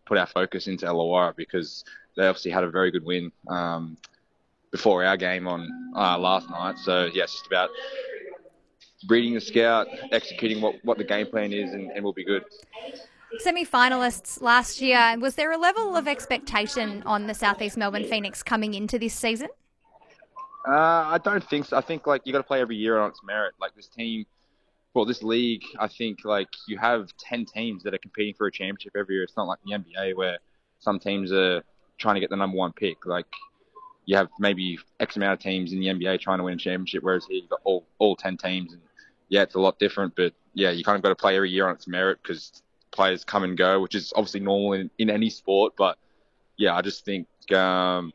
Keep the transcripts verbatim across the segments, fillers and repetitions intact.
put our focus into Illawarra because they obviously had a very good win um, before our game on uh, last night. So, yeah, it's just about reading the scout, executing what, what the game plan is, and, and we'll be good. Semi-finalists last year, was there a level of expectation on the South East Melbourne Phoenix coming into this season? Uh, I don't think so. I think, like, you got to play every year on its merit. Like, this team, well, this league, I think, like, you have ten teams that are competing for a championship every year. It's not like the N B A where some teams are trying to get the number one pick. Like, you have maybe X amount of teams in the N B A trying to win a championship, whereas here you've got all, all ten teams. And, yeah, it's a lot different. But, yeah, you kind of got to play every year on its merit because players come and go, which is obviously normal in, in any sport. But, yeah, I just think... Um,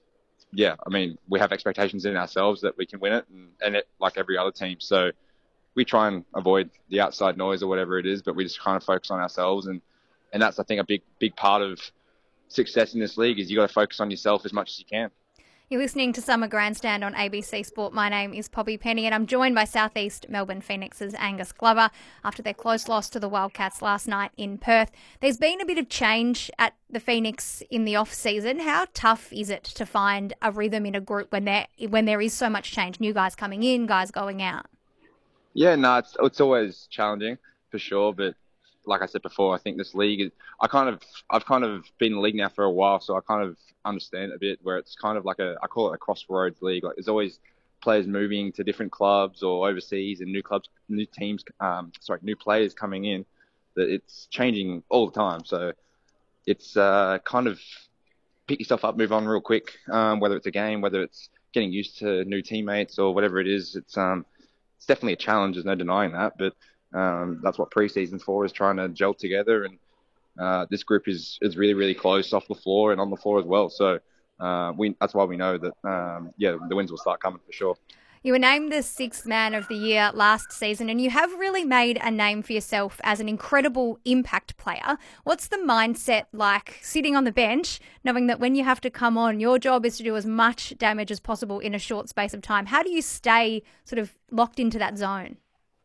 Yeah, I mean, we have expectations in ourselves that we can win it, and, and it like every other team. So we try and avoid the outside noise or whatever it is, but we just kind of focus on ourselves. And, and that's, I think, a big, big part of success in this league is you got to focus on yourself as much as you can. You're listening to Summer Grandstand on A B C Sport. My name is Poppy Penny and I'm joined by South East Melbourne Phoenix's Angus Glover after their close loss to the Wildcats last night in Perth. There's been a bit of change at the Phoenix in the off-season. How tough is it to find a rhythm in a group when there when there is so much change? New guys coming in, guys going out. Yeah, no, it's, it's always challenging for sure, but like I said before, I think this league is, I kind of, I've kind of been in the league now for a while, so I kind of understand it a bit where it's kind of like a, I call it a crossroads league. Like there's always players moving to different clubs or overseas and new clubs, new teams, um, sorry, new players coming in, that it's changing all the time. So it's uh, kind of pick yourself up, move on real quick, um, whether it's a game, whether it's getting used to new teammates or whatever it is. It's, um, it's definitely a challenge. There's no denying that, but Um, that's what pre-season's for, is trying to gel together. And uh, this group is, is really, really close off the floor and on the floor as well. So uh, we that's why we know that, um, yeah, the wins will start coming for sure. You were named the sixth man of the year last season, and you have really made a name for yourself as an incredible impact player. What's the mindset like sitting on the bench, knowing that when you have to come on, your job is to do as much damage as possible in a short space of time? How do you stay sort of locked into that zone?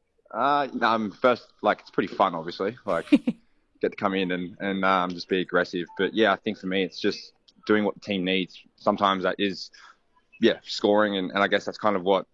Uh, um, first, like, it's pretty fun, obviously, like, get to come in and, and um, just be aggressive. But, yeah, I think for me, it's just doing what the team needs. Sometimes that is, yeah, scoring, and, and I guess that's kind of what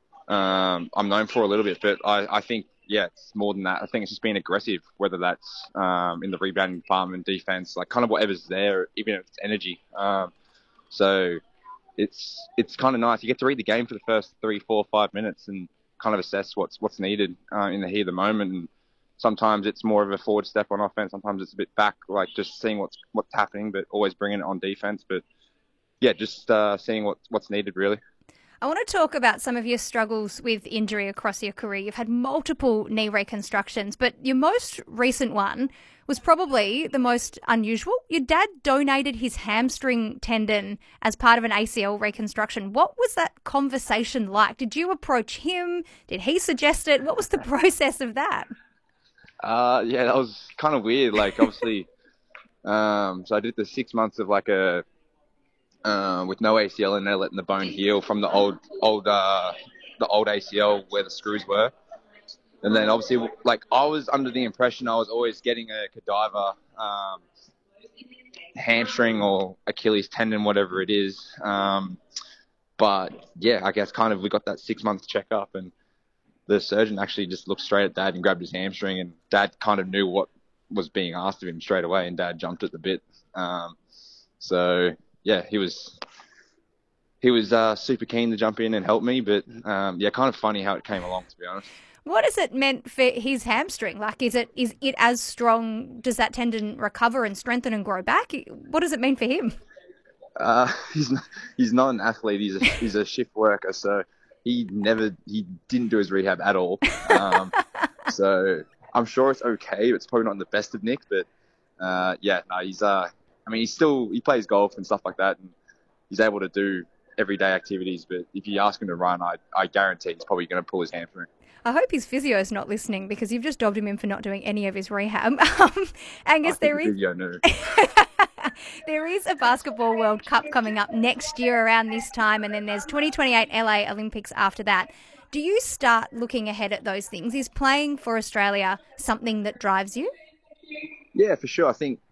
um, I'm known for a little bit. But I, I think, yeah, it's more than that. I think it's just being aggressive, whether that's um, in the rebounding department, defense, like, kind of whatever's there, even if it's energy. Um, so it's it's kind of nice. You get to read the game for the first three, four, five minutes and kind of assess what's what's needed uh, in the heat of the moment. And sometimes it's more of a forward step on offense. Sometimes it's a bit back, like just seeing what's what's happening, but always bringing it on defense. But yeah, just uh, seeing what what's needed really. I want to talk about some of your struggles with injury across your career. You've had multiple knee reconstructions, but your most recent one was probably the most unusual. Your dad donated his hamstring tendon as part of an A C L reconstruction. What was that conversation like? Did you approach him? Did he suggest it? What was the process of that? Uh, yeah, that was kind of weird. Like, obviously, um, so I did the six months of like a, Uh, with no A C L in there, letting the bone heal from the old, old, uh, the old A C L where the screws were. And then obviously, like, I was under the impression I was always getting a cadaver, um, hamstring or Achilles tendon, whatever it is. Um, but yeah, I guess kind of we got that six month checkup, and the surgeon actually just looked straight at Dad and grabbed his hamstring, and Dad kind of knew what was being asked of him straight away, and Dad jumped at the bit. Um, so. Yeah, he was he was uh, super keen to jump in and help me, but um, yeah, kind of funny how it came along, to be honest. What has it meant for his hamstring? Like, is it is it as strong? Does that tendon recover and strengthen and grow back? What does it mean for him? Uh, he's not, he's not an athlete. He's a, he's a shift worker, so he never he didn't do his rehab at all. Um, so I'm sure it's okay. It's probably not the best of Nick, but uh, yeah, no, he's uh. I mean, he's still, he plays golf and stuff like that, and he's able to do everyday activities. But if you ask him to run, I, I guarantee he's probably going to pull his hamstring. I hope his physio is not listening, because you've just dobbed him in for not doing any of his rehab. Um, Angus, there is physio knew. there is a Basketball World Cup coming up next year around this time, and then there's twenty twenty-eight L A Olympics after that. Do you start looking ahead at those things? Is playing for Australia something that drives you? Yeah, for sure. I think